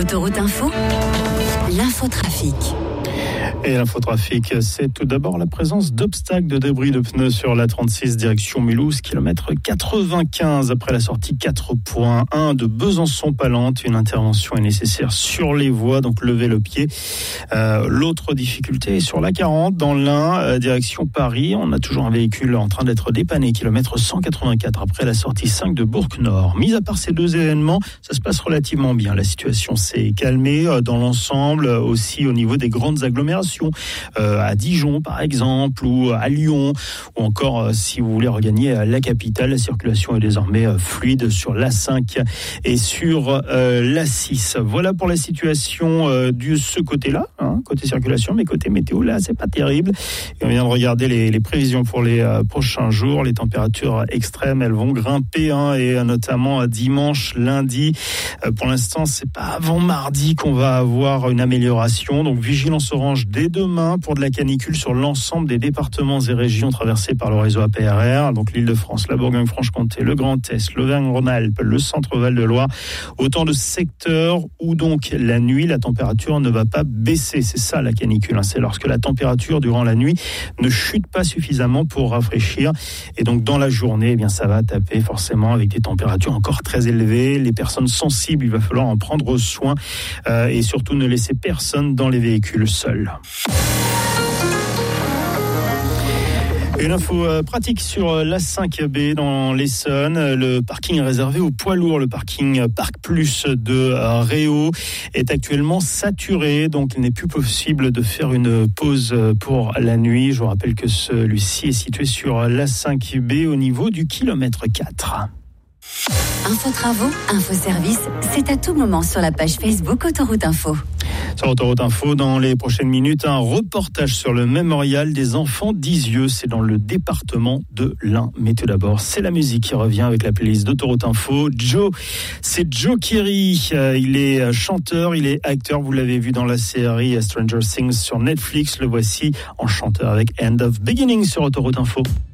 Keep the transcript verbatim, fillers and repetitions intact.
Autoroute Info, l'infotrafic. Et l'infotrafic, c'est tout d'abord la présence d'obstacles de débris de pneus sur l'A trente-six direction Mulhouse, kilomètre quatre-vingt-quinze après la sortie quatre point un de Besançon-Palente. Une intervention est nécessaire sur les voies, donc levez le pied. Euh, l'autre difficulté est sur l'A quarante dans l'Ain, euh, direction Paris. On a toujours un véhicule en train d'être dépanné, kilomètre cent quatre-vingt-quatre après la sortie cinq de Bourg-Nord. Mis à part ces deux événements, ça se passe relativement bien. La situation s'est calmée euh, dans l'ensemble, euh, aussi au niveau des grandes agglomérations. Euh, à Dijon par exemple, ou à Lyon, ou encore euh, si vous voulez regagner la capitale, la circulation est désormais euh, fluide sur l'A cinq et sur euh, l'A six. Voilà pour la situation euh, de ce côté-là, hein, côté circulation, mais côté météo, là, c'est pas terrible. Et on vient de regarder les, les prévisions pour les euh, prochains jours. Les températures extrêmes, elles vont grimper, hein, et euh, notamment dimanche, lundi. Euh, pour l'instant, c'est pas avant mardi qu'on va avoir une amélioration. Donc, vigilance orange dès demain pour de la canicule sur l'ensemble des départements et régions traversés par le réseau A P R R, donc l'Île-de-France, la Bourgogne-Franche-Comté, le Grand Est, l'Auvergne-Rhône-Alpes, le Centre-Val de Loire, autant de secteurs où donc la nuit, la température ne va pas baisser. C'est ça la canicule, hein. C'est lorsque la température durant la nuit ne chute pas suffisamment pour rafraîchir, et donc dans la journée, eh bien ça va taper forcément avec des températures encore très élevées. Les personnes sensibles, il va falloir en prendre soin, euh, et surtout ne laisser personne dans les véhicules seuls. Une info pratique sur l'A cinq B dans l'Essonne. Le parking réservé aux poids lourds, le parking Parc Plus de Réau, est actuellement saturé. Donc, il n'est plus possible de faire une pause pour la nuit. Je vous rappelle que celui-ci est situé sur l'A cinq B au niveau du kilomètre quatre. Info travaux, info service, c'est à tout moment sur la page Facebook Autoroute Info. Sur Autoroute Info, dans les prochaines minutes, un reportage sur le mémorial des enfants d'Isieux. C'est dans le département de l'Ain. Mais tout d'abord, c'est la musique qui revient avec la playlist d'Autoroute Info. Joe, c'est Joe Keery. Il est chanteur, il est acteur. Vous l'avez vu dans la série Stranger Things sur Netflix. Le voici en chanteur avec End of Beginning sur Autoroute Info.